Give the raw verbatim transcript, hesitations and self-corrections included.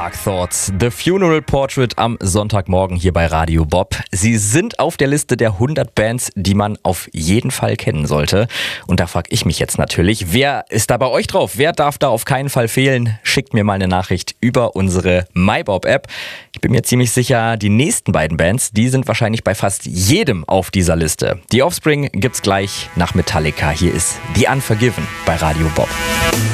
Dark Thoughts, The Funeral Portrait am Sonntagmorgen hier bei Radio Bob. Sie sind auf der Liste der hundert Bands, die man auf jeden Fall kennen sollte. Und da frage ich mich jetzt natürlich, wer ist da bei euch drauf? Wer darf da auf keinen Fall fehlen? Schickt mir mal eine Nachricht über unsere MyBob-App. Ich bin mir ziemlich sicher, die nächsten beiden Bands, die sind wahrscheinlich bei fast jedem auf dieser Liste. Die Offspring gibt's gleich nach Metallica. Hier ist The Unforgiven bei Radio Bob.